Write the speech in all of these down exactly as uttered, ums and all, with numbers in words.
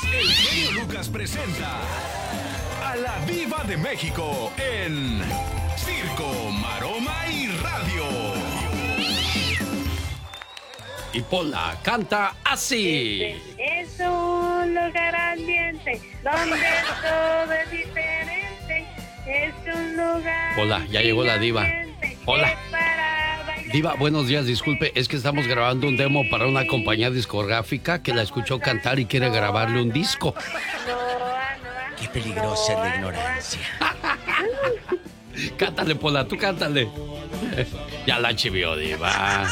El genio Lucas presenta a la Diva de México en Circo, Maroma y Radio. Y Pola canta así. Este es un lugar ambiente donde todo es diferente. Es un lugar. Hola, ya llegó la diva. Hola. Diva, buenos días, disculpe, es que estamos grabando un demo para una compañía discográfica que la escuchó cantar y quiere grabarle un disco. Qué peligrosa es la ignorancia. Cántale, Pola, tú cántale. Ya la chivió, Diva.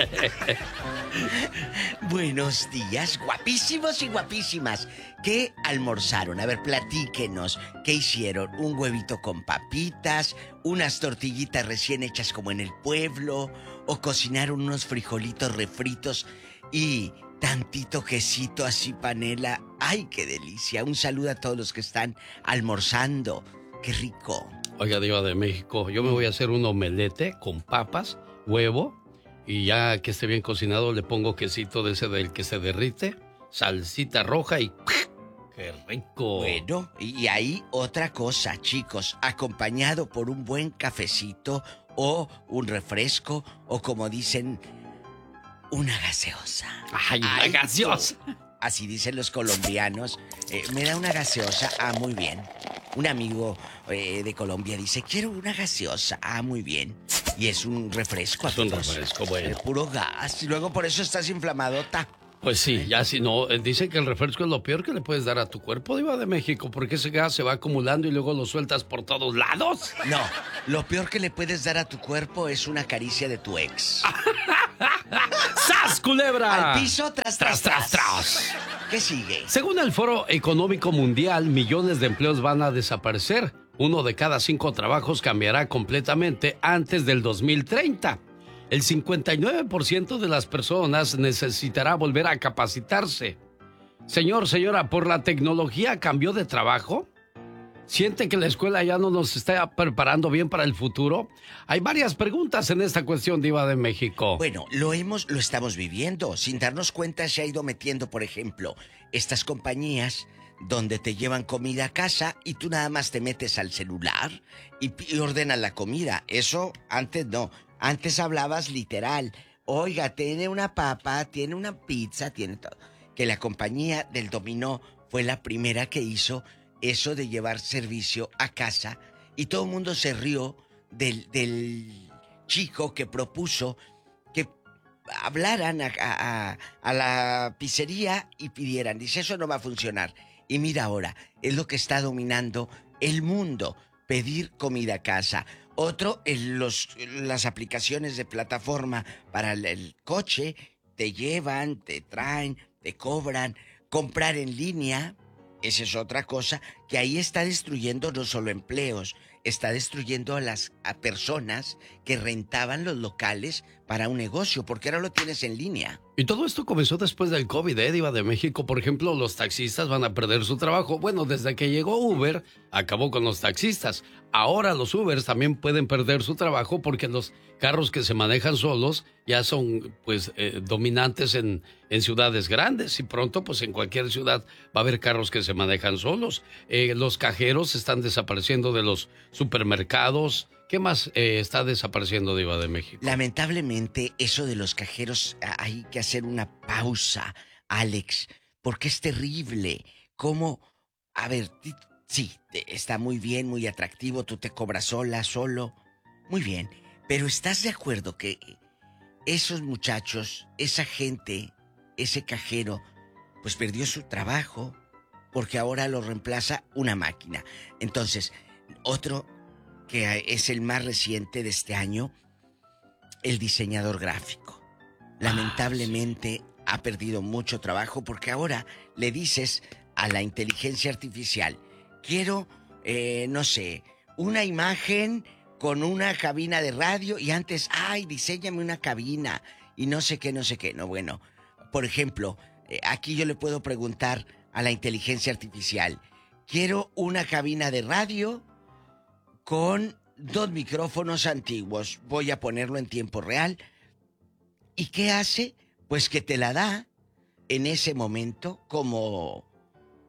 Buenos días, guapísimos y guapísimas. ¿Qué almorzaron? A ver, platíquenos. ¿Qué hicieron? ¿Un huevito con papitas? ¿Unas tortillitas recién hechas como en el pueblo? ¿O cocinaron unos frijolitos refritos y tantito quesito así panela? ¡Ay, qué delicia! Un saludo a todos los que están almorzando. ¡Qué rico! Oiga, Diva de México, yo me voy a hacer un omelete con papas, huevo, y ya que esté bien cocinado le pongo quesito de ese del que se derrite, salsita roja y ¡qué rico! Bueno, y ahí otra cosa, chicos, acompañado por un buen cafecito o un refresco o como dicen, una gaseosa. ¡Ay, una Ay, gaseosa! Así dicen los colombianos. Eh, me da una gaseosa, ah, muy bien. Un amigo eh, de Colombia dice, quiero una gaseosa, ah, muy bien. Y es un refresco. Es un refresco, bueno. Es puro gas, y luego por eso estás inflamadota. Pues sí, ya si no, dicen que el refresco es lo peor que le puedes dar a tu cuerpo, Diva de México, porque ese gas se va acumulando y luego lo sueltas por todos lados. No, lo peor que le puedes dar a tu cuerpo es una caricia de tu ex. ¡Sas, culebra! Al piso, tras, tras, tras, tras. ¿Qué sigue? Según el Foro Económico Mundial, millones de empleos van a desaparecer. Uno de cada cinco trabajos cambiará completamente antes del dos mil treinta. El cincuenta y nueve por ciento de las personas necesitará volver a capacitarse. Señor, señora, ¿por la tecnología cambió de trabajo? ¿Siente que la escuela ya no nos está preparando bien para el futuro? Hay varias preguntas en esta cuestión, Diva de México. Bueno, lo hemos, lo estamos viviendo. Sin darnos cuenta se ha ido metiendo, por ejemplo, estas compañías donde te llevan comida a casa y tú nada más te metes al celular y, y ordenas la comida. Eso antes no. Antes hablabas literal. Oiga, tiene una papa, tiene una pizza, tiene todo. Que la compañía del dominó fue la primera que hizo eso de llevar servicio a casa y todo el mundo se rió del, del chico que propuso que hablaran a, a, a la pizzería y pidieran. Dice, eso no va a funcionar. Y mira ahora, es lo que está dominando el mundo, pedir comida a casa. Otro, en los, las aplicaciones de plataforma para el, el coche, te llevan, te traen, te cobran, comprar en línea. Esa es otra cosa que ahí está destruyendo no solo empleos, está destruyendo a las a personas que rentaban los locales para un negocio, porque ahora lo tienes en línea. Y todo esto comenzó después del COVID, ¿eh, Diva de México? Por ejemplo, los taxistas van a perder su trabajo. Bueno, desde que llegó Uber, acabó con los taxistas. Ahora los Ubers también pueden perder su trabajo porque los carros que se manejan solos ya son, pues, eh, dominantes en, en ciudades grandes. Y pronto, pues, en cualquier ciudad va a haber carros que se manejan solos. Eh, los cajeros están desapareciendo de los supermercados. ¿Qué más eh, está desapareciendo, Diva de México? Lamentablemente, eso de los cajeros, hay que hacer una pausa, Alex, porque es terrible. ¿Cómo? A ver, sí, está muy bien, muy atractivo, tú te cobras sola, solo, muy bien. Pero ¿estás de acuerdo que esos muchachos, esa gente, ese cajero, pues perdió su trabajo porque ahora lo reemplaza una máquina? Entonces, otro que es el más reciente de este año, el diseñador gráfico. Lamentablemente ah, sí. ha perdido mucho trabajo porque ahora le dices a la inteligencia artificial, quiero, eh, no sé, una imagen con una cabina de radio y antes, ay, diséñame una cabina y no sé qué, no sé qué. No, bueno, por ejemplo, eh, aquí yo le puedo preguntar a la inteligencia artificial, quiero una cabina de radio con dos micrófonos antiguos. Voy a ponerlo en tiempo real. ¿Y qué hace? Pues que te la da en ese momento como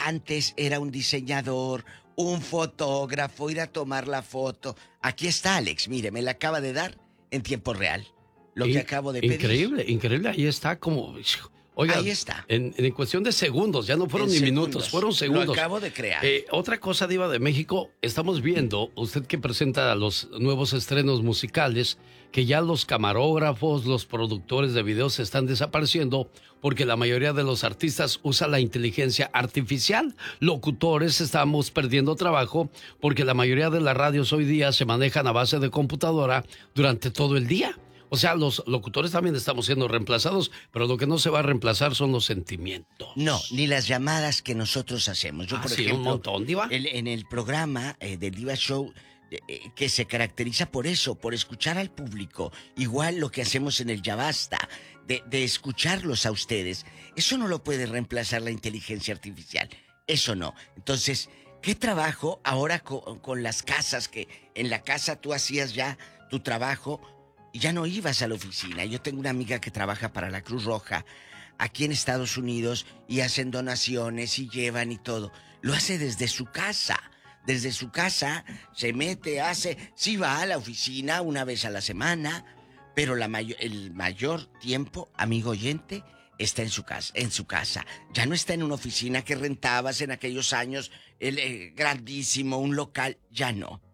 antes era un diseñador, un fotógrafo, ir a tomar la foto. Aquí está, Alex, mire, me la acaba de dar en tiempo real. Lo que acabo de pedir. Increíble, increíble, ahí está como... Oiga, ahí está. En, en cuestión de segundos, ya no fueron en ni segundos. minutos, fueron segundos. Lo acabo de crear. Eh, otra cosa, Diva de México, estamos viendo, usted que presenta los nuevos estrenos musicales, que ya los camarógrafos, los productores de videos están desapareciendo porque la mayoría de los artistas usa la inteligencia artificial. Locutores estamos perdiendo trabajo porque la mayoría de las radios hoy día se manejan a base de computadora durante todo el día. O sea, los locutores también estamos siendo reemplazados, pero lo que no se va a reemplazar son los sentimientos. No, ni las llamadas que nosotros hacemos. Yo, ah, por sí, ejemplo, un montón, Diva. El, en el programa eh, del Diva Show, eh, que se caracteriza por eso, por escuchar al público, igual lo que hacemos en el Ya Basta, de, de escucharlos a ustedes, eso no lo puede reemplazar la inteligencia artificial. Eso no. Entonces, ¿qué trabajo ahora con, con las casas? Que en la casa tú hacías ya tu trabajo y ya no ibas a la oficina. Yo tengo una amiga que trabaja para la Cruz Roja aquí en Estados Unidos y hacen donaciones y llevan y todo. Lo hace desde su casa. Desde su casa se mete, hace... Sí va a la oficina una vez a la semana, pero la mayo, el mayor tiempo, amigo oyente, está en su casa. En su casa. Ya no está en una oficina que rentabas en aquellos años, el eh, grandísimo, un local. Ya no.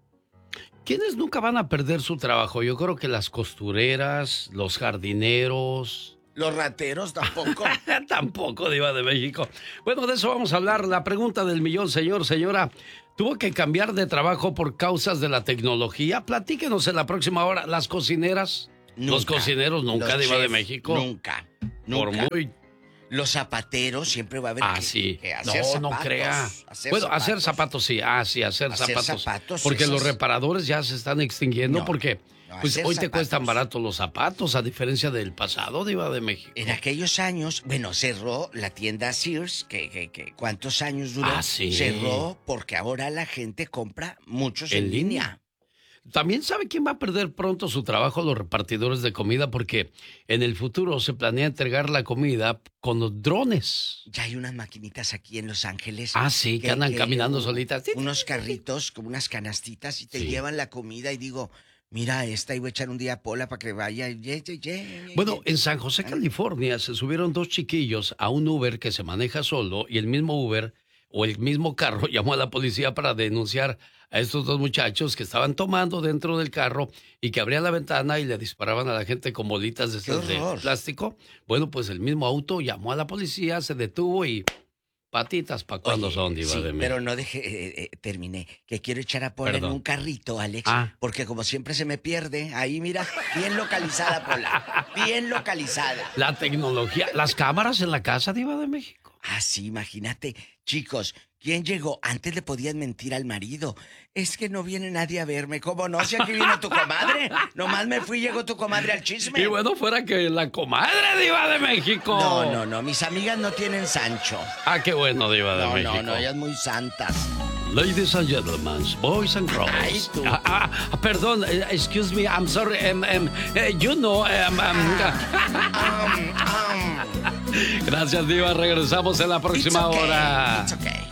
¿Quiénes nunca van a perder su trabajo? Yo creo que las costureras, los jardineros... ¿Los rateros tampoco? Tampoco, Diva de México. Bueno, de eso vamos a hablar. La pregunta del millón, señor, señora. ¿Tuvo que cambiar de trabajo por causas de la tecnología? Platíquenos en la próxima hora. ¿Las cocineras? Nunca. ¿Los cocineros nunca, Los Diva chef, de México? Nunca, Por nunca. muy... Los zapateros siempre va a haber ah, que, sí. que hacer no, zapatos. no crea. Hacer bueno, zapatos. hacer zapatos sí. Ah, sí, hacer, hacer zapatos. zapatos. Porque esas... los reparadores ya se están extinguiendo no, porque no, pues hoy zapatos. te cuestan barato los zapatos, a diferencia del pasado, Diva de México. En aquellos años, bueno, cerró la tienda Sears, que, que, que ¿cuántos años duró? Ah, sí. Cerró porque ahora la gente compra muchos en, en línea. línea. También sabe quién va a perder pronto su trabajo, los repartidores de comida, porque en el futuro se planea entregar la comida con los drones. Ya hay unas maquinitas aquí en Los Ángeles. Ah, sí, que, que andan que caminando un, solitas. Unos carritos como unas canastitas y te sí. llevan la comida y digo, mira esta, y voy a echar un día a Pola para que vaya. Ye, ye, ye, bueno, en San José, California, se subieron dos chiquillos a un Uber que se maneja solo y el mismo Uber o el mismo carro llamó a la policía para denunciar a estos dos muchachos que estaban tomando dentro del carro y que abrían la ventana y le disparaban a la gente con bolitas de, esas de plástico. Bueno, pues el mismo auto llamó a la policía, se detuvo y patitas para cuando son, Diva sí, de México. Pero no dejé, eh, eh, terminé, que quiero echar a Pola en un carrito, Alex, ah. porque como siempre se me pierde, ahí mira, bien localizada Pola, bien localizada. La tecnología, las cámaras en la casa, Diva de México. Ah, sí, imagínate, chicos, ¿quién llegó? Antes le podían mentir al marido. Es que no viene nadie a verme. ¿Cómo no? Si aquí vino tu comadre. Nomás me fui y llegó tu comadre al chisme. Y bueno, fuera que la comadre, Diva de México. No, no, no. Mis amigas no tienen Sancho. Ah, qué bueno, Diva de no, México. No, no, ellas muy santas. Ladies and gentlemen, boys and girls. Ay, tú. Ah, ah, perdón, excuse me, I'm sorry. Um, um, uh, you know. Um, um, um, um. Gracias, Diva. Regresamos en la próxima It's okay. hora. It's okay.